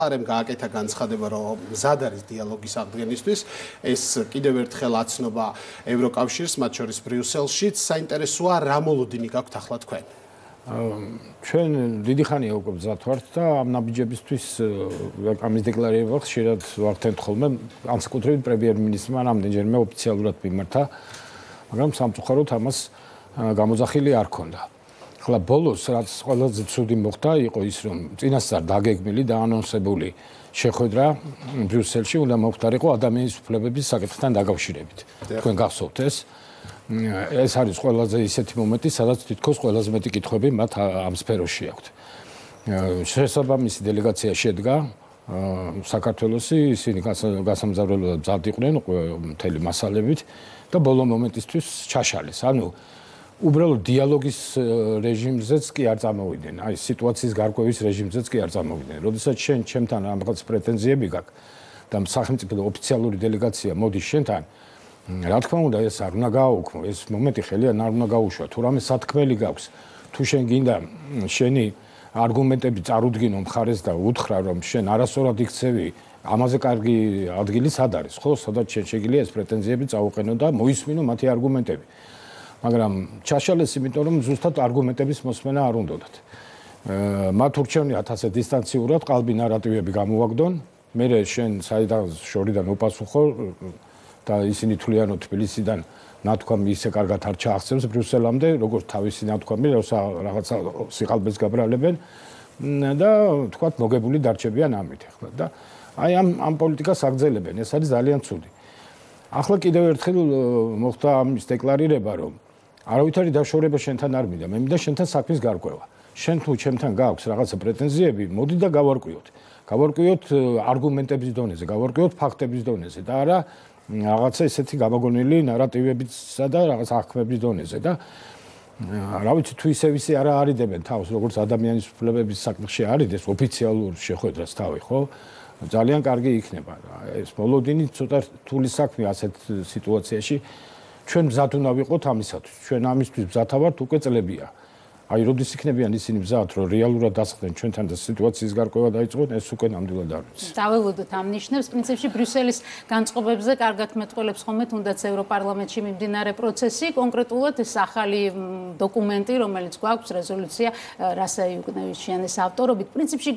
არემ გააკეთა განცხადება, რომ მზად არის დიალოგის აღდგენისთვის. ეს კიდევ ერთხელ აცნობა ევროკავშირს, მათ შორის ბრიუსელშიც. საინტერესოა, რა მოლოდინი გაქვთ ახლა თქვენ? ჩვენ დიდი ხანია უკვე მზად ვართ და ამ ნაბიჯებისთვის ამის დეკლარირება ხშირად ვახდენთ ხოლმე. განსაკუთრებით პრემიერ-მინისტრმა რამდენჯერმე ოფიციალურად მიმართა, მაგრამ სამწუხაროდ ამას გამოძახილი არ ქონდა. ახლა ბოლოს რაც ყველაზე ცუდი მოხდა იყო ის, რომ წინასწარ დაგეგმილი და ანონსებული შეხვედრა ბრიუსელში უნდა მოხდარიყო ადამიანის უფლებების საკითხთან დაკავშირებით. თქვენ გახსოვთ ეს? ეს არის ყველაზე ისეთი მომენტი, სადაც თითქოს ყველაზე მეტი კითხვები მათ ამ სფეროში აქვთ. შესაბამისი დელეგაცია შედგა საქართველოსი, ისინი გასამგზავრებლად მზად იყვნენ მთელი მასალებით და ბოლო მომენტისთვის ჩაშალეს. ანუ უბრალოდ დიალოგის რეჟიმზეც კი არ წამოვიდნენ, აი სიტუაციის გარკვევის რეჟიმზეც კი არ წამოვიდნენ. როდესაც შენ ჩემთან რაღაც პრეტენზიები გაქვს და სახელმწიფო ოფიციალური დელეგაცია მოდის შენთან, რა თქმა უნდა ეს არ უნდა გააუქმო, ეს მომენტი ხელიდან არ უნდა გაუშვა. თუ რამე სათქმელი გაქვს, თუ შენ გინდა შენი არგუმენტები წარუდგინო მხარეს და უთხრა რომ შენ არასწორად იქცევი, ამაზე კარგი ადგილი სად არის, ხო, სადაც შენ შეგიძლია ეს პრეტენზიები წაუყენო და მოისმინო მათი არგუმენტები. მაგრამ ჩაშალეს, იმიტომ რომ ზუსტად არგუმენტების მოსმენა არ უნდათ. მათ ურჩევნიათ ასე დისტანციურად ყალბი ნარატივები გამოვაგდონ, მე შენ საიდან შორიდან უპასუხო და ისინი თვლიან, რომ თბილისიდან ნათქვამი ისე კარგად არ ჩააღწევს ბრიუსელამდე, როგორც თავისი ნათქვამი, რაღაცა სიყალბეს გაბრალებენ და თქვათ მოგებული დარჩებიან ამით ახლა და აი ამ პოლიტიკას აგრძელებენ, ეს არის ძალიან ცუდი. ახლა კიდევ ერთხელ მოხდა ამის დეკლარირება, რომ არავითარი დაშორება შენთან არ მინდა, მე მინდა შენთან საქმის გარკვევა. შენ თუ ჩემთან გააქვს რაღაცა პრეტენზიები, მოდი და გავარკვიოთ. გავარკვიოთ არგუმენტების დონეზე, გავარკვიოთ ფაქტების დონეზე და არა რაღაცა ესეთი გამოგონილი ნარატივებისა და რაღაც აღქმების დონეზე და რა ვიცი თუ ისე არა არიდებენ თავს, როგორც ადამიანის უფლებების საკითხში არიდეს ოფიციალურ შეხვედრას თავი, ხო? ძალიან კარგი იქნება. ეს მოლოდინი ცოტა რთული საქმეა ასეთ სიტუაციაში. ჩვენ მზად უნდა ვიყოთ ამისათვის. ჩვენ ამისთვის მზათა ვართ უკვე წლებია. აი, როდის იქნებიან ისინი მზად, რომ რეალურად დასხდნენ ჩვენთან და სიტუაციის გარკვევა დაიწყონ, ეს უკვე ნამდვილად არ ვიცი. დაველოდოთ ამ ნიშნებს. პრინციპში ბრიუსელის განწყობებზე კარგად მეტყველებს ხოლმე თუნდაც ევროპარლამენტში მიმდინარე პროცესი, კონკრეტულად ეს ახალი დოკუმენტი, რომელიც გვაქვს, რეზოლუცია რასა იუკნევიჩიანის ავტორობით. პრინციპში